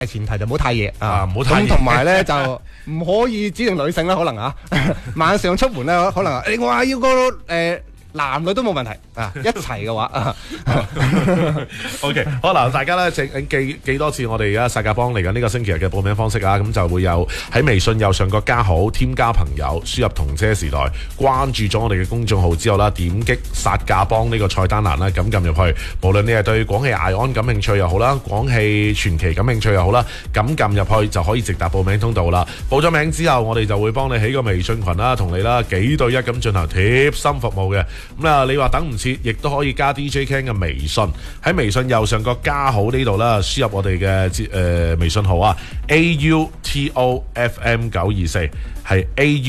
前提就唔好太夜唔好太夜。 咁同埋咧就唔可以指定女性啦，可能晚上出門咧可能我話要個男女都冇問題一齊嘅話 OK， 好嗱，大家咧記多次我哋而家薩格邦嚟緊呢個星期日嘅報名方式啊，咁就會有喺微信右上角加號，添加朋友，輸入童車時代，關注咗我哋嘅公眾號之後啦，點擊薩格邦呢個菜單欄啦，咁撳入去，無論你係對廣汽艾安感興趣又好啦，廣汽傳祺感興趣又好啦，咁撳入去就可以直達報名通道啦。報咗名之後，我哋就會幫你起個微信群啦，同你啦幾對一咁進行貼心服務嘅。咁啊，你話等唔切，亦都可以加 DJ Ken 嘅微信，喺微信右上角加號呢度啦，輸入我哋嘅微信號啊 AUTOFM924， 係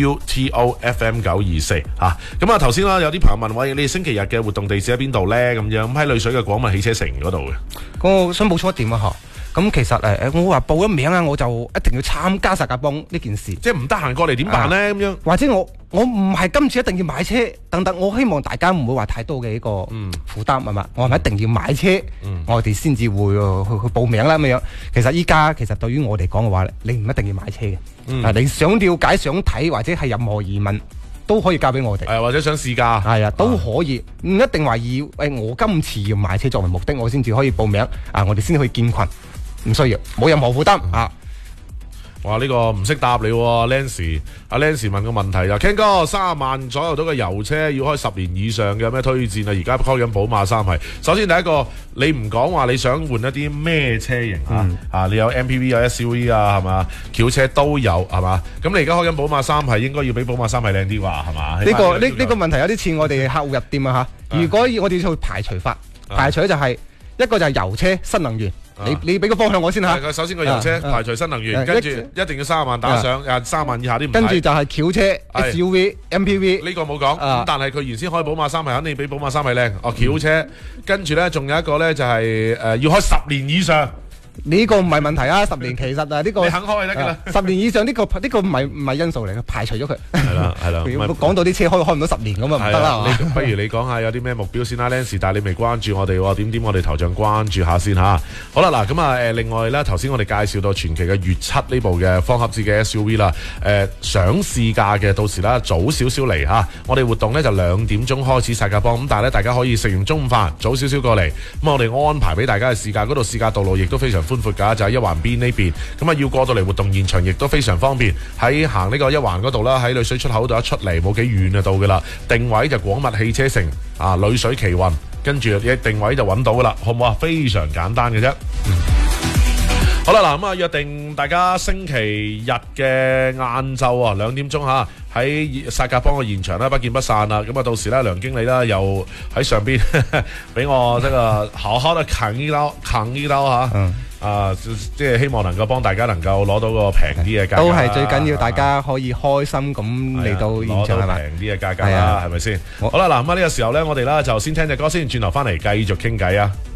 AUTOFM924 嚇。咁啊頭先啦，有啲朋友問喂，你哋星期日嘅活動地址喺邊度呢？咁樣咁喺淚水嘅廣物汽車城嗰度嘅。 我想補充一點啊咁其實我話報咗名啊，我就一定要參加薩格邦呢件事， 即係唔得閒過嚟點辦呢？咁樣或者我唔係今次一定要買車等等，我希望大家唔會話太多嘅呢個負擔係嘛，我係咪一定要買車，我哋先至會去報名啦咁樣。其實依家對於我哋講嘅話，你唔一定要買車嘅，你想了解、想睇或者係任何疑問都可以交俾我哋， 或者想試駕都可以，唔一定話要我今次要買車作為目的，我先至可以報名我哋先可以建群。唔需要，冇任何負擔哇！呢個唔識答你喎 Lance 問個問題就 Ken 哥30萬左右到嘅油車要開10年以上嘅有咩推薦啊？而家開緊寶馬3系。首先第一個，你唔講話你想換一啲咩車型你有 MPV 有 SUV 係嘛？轎車都有係嘛？咁你而家開緊寶馬3系，應該要比寶馬3系靚啲啩係嘛？ 呢個問題有啲似我哋客戶入店如果我哋要去排除法，排除就係一個就係油車新能源。你俾個方向我先首先個油車排除新能源，跟住一定要30萬打上，30萬以下啲唔睇。 跟住就係轎車、SUV、MPV 呢個冇講，但係佢原先開寶馬3系，肯定比寶馬3系靚。轎車，跟住咧仲有一個咧就係要開10年以上。 呢個唔係問題10年其實呢個你肯開就得㗎啦。 10年以上呢個唔係因素嚟嘅，排除咗佢。 係啦。 講到啲車開唔到10年咁啊唔得啦。 不如你講下有啲咩目標先啦 ，Lance， 但係你未關注我哋喎，點我哋頭像關注下先嚇。好啦嗱，咁另外咧，頭先我哋介紹到傳祺嘅粵7呢部嘅方盒子嘅 SUV 啦，想試駕嘅到時啦早少少嚟嚇。我哋活動咧就2點鐘開始薩格邦，咁但係咧大家可以食完中午飯早少少過嚟，咁我哋安排俾大家嘅試駕，嗰度試駕道路亦都非常寬闊㗎，就喺一環邊呢邊，咁要過到嚟活動現場亦都非常方便。喺行呢個一環嗰度啦，喺淚水出口度一出嚟冇幾遠就到㗎啦。定位就廣物汽車城淚水奇運，跟住定位就揾到㗎啦，好唔好啊？非常簡單嘅啫。好啦嗱，咁約定大家星期日嘅晏晝2點鐘喺薩格邦嘅現場不見不散啦。咁到時咧梁經理啦又喺上邊俾我好好地啃一刀即係希望能夠幫大家能夠攞到個平啲嘅價格， 都係最緊要大家可以開心咁嚟到現場係咪？ 平啲嘅價格啦，係咪先？好啦嗱，咁呢個時候咧，我哋啦就先聽隻歌先，轉頭翻嚟繼續傾偈啊！